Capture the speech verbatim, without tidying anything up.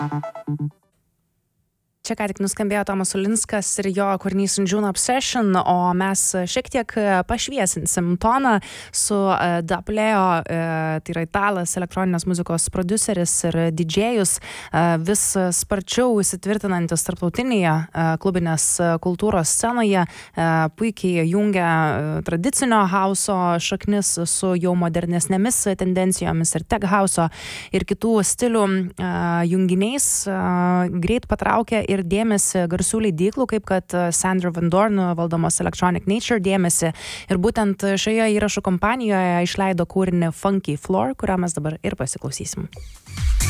Čia ką tik nuskambėjo Tomas Ulinskas ir jo kūrinys June Obsession, o mes šiek tiek pašviesinsim toną su Dapleo, tai yra italas, elektroninės muzikos prodiuseris ir didžėjus, vis sparčiau įsitvirtinantis tarptautinėje klubinės kultūros scenoje, puikiai jungia tradicinio hauso šaknis su jau modernesnėmis tendencijomis ir tech hauso ir kitų stilių junginiais, greit patraukia ir dėmesį garsių leidyklų, kaip kad Sandra Van Dorn valdomos Electronic Nature dėmesį. Ir būtent šioje įrašų kompanijoje išleido kūrinį Funky Floor, kurio mes dabar ir pasiklausysim.